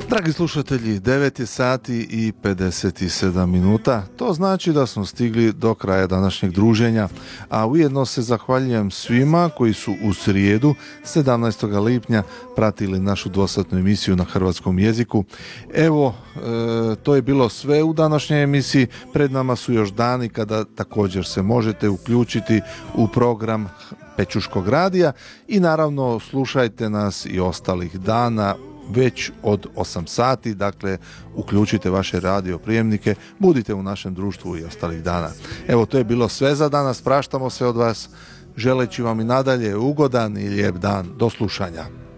Dragi slušatelji, 9 je sati i 57 minuta. To znači da smo stigli do kraja današnjeg druženja, a ujedno se zahvaljujem svima koji su u srijedu 17. lipnja pratili našu dvosatnu emisiju na hrvatskom jeziku. Evo, to je bilo sve u današnjoj emisiji. Pred nama su još dani kada također se možete uključiti u program Pečuškog radija i naravno slušajte nas i ostalih dana već od 8 sati, dakle uključite vaše radio prijemnike, budite u našem društvu i ostalih dana. Evo, to je bilo sve za danas, praštamo se od vas, želeći vam i nadalje ugodan i lijep dan. Do slušanja.